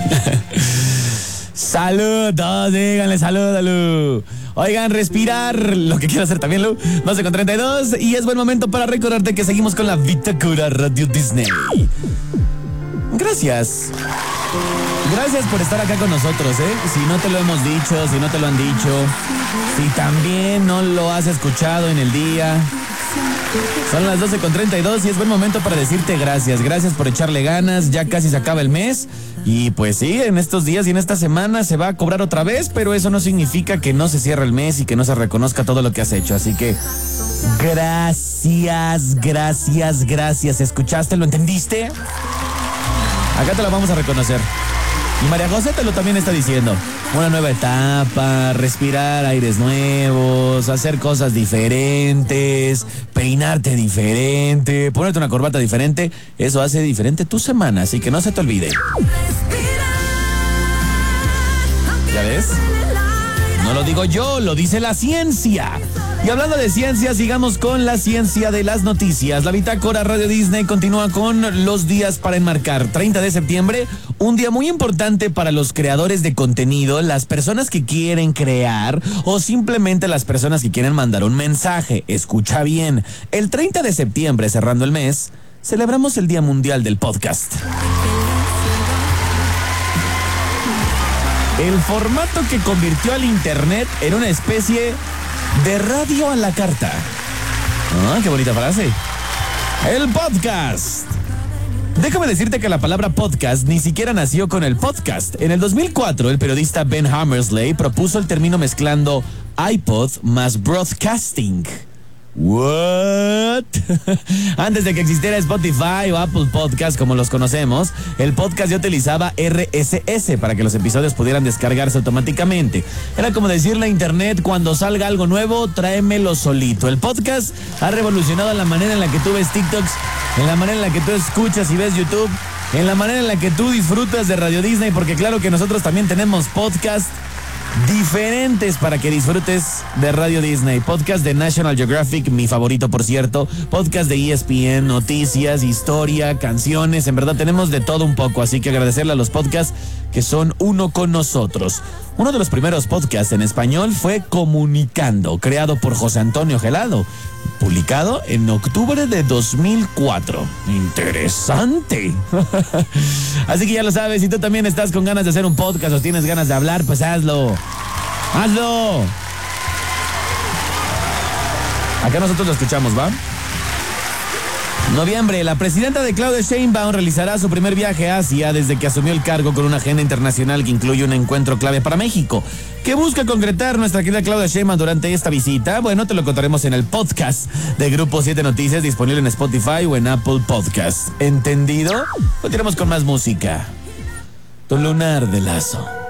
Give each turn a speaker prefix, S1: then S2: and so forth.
S1: Salud, todos díganle salud. Oigan, respirar, lo que quiero hacer también, Lu. 12:32 y es buen momento para recordarte que seguimos con la Bitácora Radio Disney. Gracias por estar acá con nosotros, ¿eh? Si no te lo hemos dicho, si no te lo han dicho, si también no lo has escuchado en el día. Son las 12:32 y es buen momento para decirte gracias. Gracias por echarle ganas, ya casi se acaba el mes. Y pues sí, en estos días y en esta semana se va a cobrar otra vez, pero eso no significa que no se cierre el mes y que no se reconozca todo lo que has hecho. Así que gracias. ¿Escuchaste? ¿Lo entendiste? Acá te lo vamos a reconocer. Y María José te lo también está diciendo. Una nueva etapa, respirar aires nuevos, hacer cosas diferentes, peinarte diferente, ponerte una corbata diferente. Eso hace diferente tu semana, así que no se te olvide. ¿Ya ves? No lo digo yo, lo dice la ciencia. Y hablando de ciencia, sigamos con la ciencia de las noticias. La Bitácora Radio Disney continúa con los días para enmarcar. 30 de septiembre, un día muy importante para los creadores de contenido, las personas que quieren crear o simplemente las personas que quieren mandar un mensaje. Escucha bien, el 30 de septiembre, cerrando el mes, celebramos el Día Mundial del Podcast. El formato que convirtió al internet en una especie de radio a la carta. Ah, qué bonita frase. El podcast. Déjame decirte que la palabra podcast ni siquiera nació con el podcast. En el 2004, el periodista Ben Hammersley propuso el término mezclando iPod más broadcasting. ¿What? Antes de que existiera Spotify o Apple Podcast como los conocemos, el podcast ya utilizaba RSS para que los episodios pudieran descargarse automáticamente. Era como decirle a internet: cuando salga algo nuevo, tráemelo solito. El podcast ha revolucionado la manera en la que tú ves TikToks, en la manera en la que tú escuchas y ves YouTube, en la manera en la que tú disfrutas de Radio Disney, porque claro que nosotros también tenemos podcast diferentes para que disfrutes de Radio Disney. Podcast de National Geographic, mi favorito por cierto. Podcast de ESPN, noticias, historia, canciones. En verdad tenemos de todo un poco, así que agradecerle a los podcasts que son uno con nosotros. Uno de los primeros podcasts en español fue Comunicando, creado por José Antonio Gelado, publicado en octubre de 2004. Interesante. Así que ya lo sabes, si tú también estás con ganas de hacer un podcast o tienes ganas de hablar, pues hazlo. Acá nosotros lo escuchamos, ¿va? Noviembre, la presidenta de Claudia Sheinbaum realizará su primer viaje a Asia desde que asumió el cargo, con una agenda internacional que incluye un encuentro clave para México. ¿Qué busca concretar nuestra querida Claudia Sheinbaum durante esta visita? Bueno, te lo contaremos en el podcast de Grupo 7 Noticias, disponible en Spotify o en Apple Podcast. ¿Entendido? Continuamos con más música. Tu lunar de lazo.